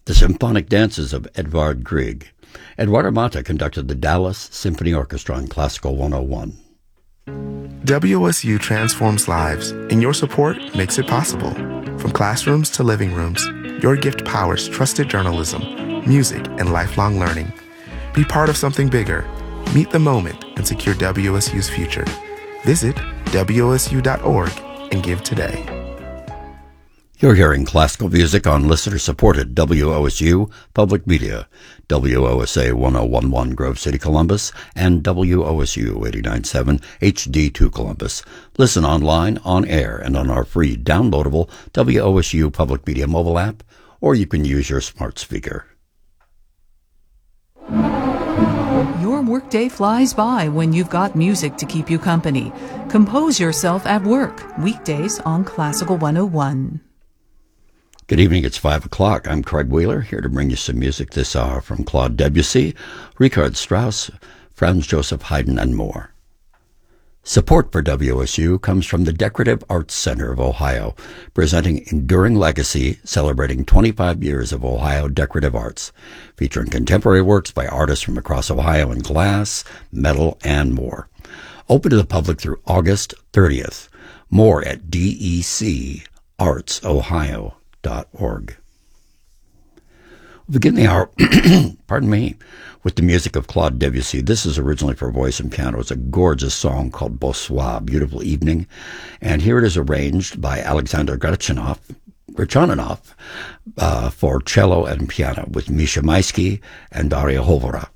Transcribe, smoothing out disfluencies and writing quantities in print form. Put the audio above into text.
The Symphonic Dances of Edvard Grieg. Eduardo Mata conducted the Dallas Symphony Orchestra on Classical 101. WOSU transforms lives, and your support makes it possible. From classrooms to living rooms, your gift powers trusted journalism, music, and lifelong learning. Be part of something bigger. Meet the moment and secure WOSU's future. Visit WOSU.org and give today. You're hearing classical music on listener-supported WOSU Public Media, WOSA 1011 Grove City, Columbus, and WOSU 89.7 HD2 Columbus. Listen online, on air, and on our free downloadable WOSU Public Media mobile app, or you can use your smart speaker. Your workday flies by when you've got music to keep you company. Compose yourself at work, weekdays on Classical 101. Good evening, it's 5 o'clock. I'm Craig Wheeler, here to bring you some music this hour from Claude Debussy, Richard Strauss, Franz Joseph Haydn, and more. Support for WOSU comes from the Decorative Arts Center of Ohio, presenting Enduring Legacy, celebrating 25 years of Ohio decorative arts, featuring contemporary works by artists from across Ohio in glass, metal, and more. Open to the public through August 30th. More at DECArtsohio.org. We'll begin the hour, with the music of Claude Debussy. This is originally for voice and piano. It's a gorgeous song called Beau Soir, Beautiful Evening. And here it is arranged by Alexander Grachaninoff for cello and piano with Misha Maisky and Daria Hovora.